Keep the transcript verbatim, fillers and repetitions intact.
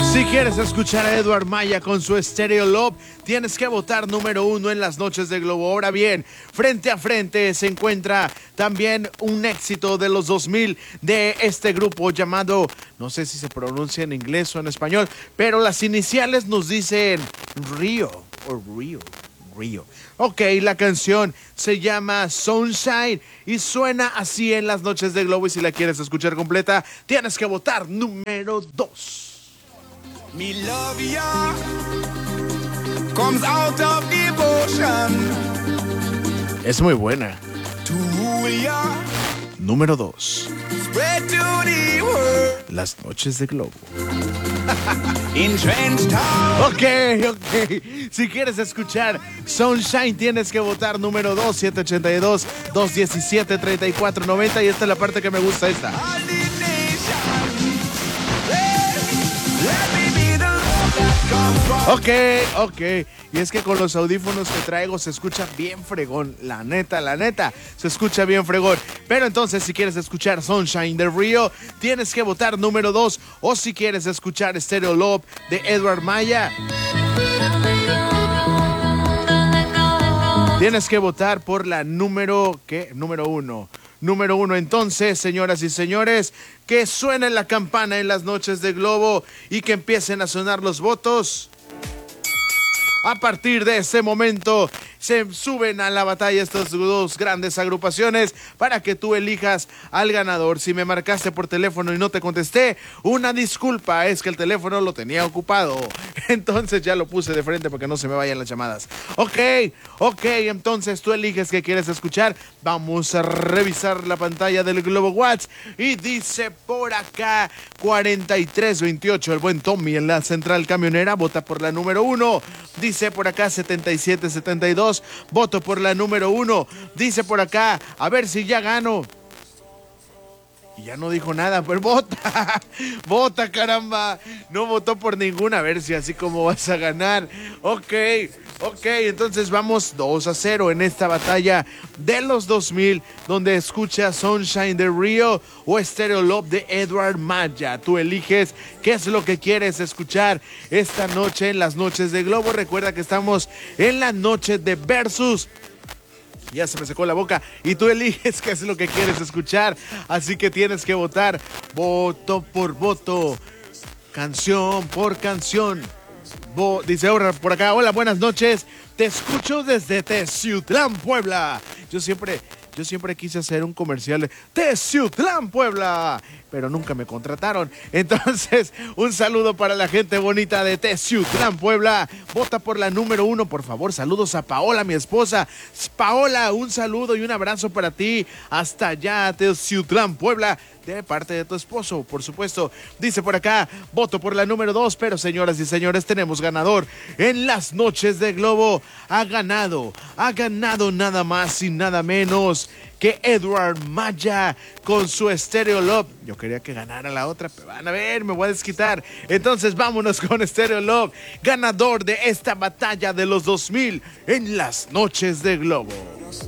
Si quieres escuchar a Edward Maya con su Stereo Love, tienes que votar número uno en las noches de Globo. Ahora bien, frente a frente se encuentra también un éxito de los dos mil de este grupo llamado, no sé si se pronuncia en inglés o en español, pero las iniciales nos dicen Rio o Rio. Rio. Ok, la canción se llama Sunshine y suena así en las noches de Globo. Y si la quieres escuchar completa, tienes que votar número dos. Me love ya comes out of devotion. Es muy buena. To ya. Número dos. Spread to the world. Las noches de Globo. In Trench Town. Ok, ok. Si quieres escuchar Sunshine, tienes que votar número dos, siete ocho dos, dos uno siete, tres cuatro nueve cero. Y esta es la parte que me gusta, esta. All the nation. Let me be the love that comes from. Ok, ok. Y es que con los audífonos que traigo se escucha bien fregón. La neta, la neta, se escucha bien fregón. Pero entonces, si quieres escuchar Sunshine de Rio, tienes que votar número dos. O si quieres escuchar Stereo Love de Edward Maya, tienes que votar por la número, ¿qué? Número uno. Número uno. Entonces, señoras y señores, que suene la campana en las noches de Globo y que empiecen a sonar los votos. A partir de ese momento se suben a la batalla estas dos grandes agrupaciones para que tú elijas al ganador. Si me marcaste por teléfono y no te contesté, una disculpa, es que el teléfono lo tenía ocupado. Entonces ya lo puse de frente para que no se me vayan las llamadas. Ok, ok, entonces tú eliges qué quieres escuchar. Vamos a revisar la pantalla del Globo Watch y dice por acá cuarenta y tres veintiocho, el buen Tommy en la central camionera, vota por la número uno. Dice por acá setenta y siete setenta y dos, voto por la número uno. Dice por acá, a ver si ya gano. Y ya no dijo nada, pero vota, vota caramba. No votó por ninguna, a ver si así como vas a ganar. Ok, ok, entonces vamos dos a cero en esta batalla de los dos mil, donde escuchas Sunshine de Rio o Stereo Love de Edward Maya. Tú eliges qué es lo que quieres escuchar esta noche en las noches de Globo. Recuerda que estamos en la noche de Versus. Ya se me secó la boca y tú eliges qué es lo que quieres escuchar. Así que tienes que votar voto por voto, canción por canción. Bo- dice ahora por acá, hola, buenas noches. Te escucho desde Teciutlán, Puebla. Yo siempre, yo siempre quise hacer un comercial de Teciutlán, Puebla, pero nunca me contrataron. Entonces, un saludo para la gente bonita de Teciutlán, Puebla. Vota por la número uno, por favor. Saludos a Paola, mi esposa. Paola, un saludo y un abrazo para ti. Hasta allá, Teciutlán, Puebla, de parte de tu esposo, por supuesto. Dice por acá, voto por la número dos, pero señoras y señores, tenemos ganador en las noches de Globo. Ha ganado, ha ganado nada más y nada menos que Edward Maya con su Stereo Love. Yo quería que ganara la otra, pero van a ver, me voy a desquitar. Entonces vámonos con Stereo Love, ganador de esta batalla de los dos mil en las noches de Globo.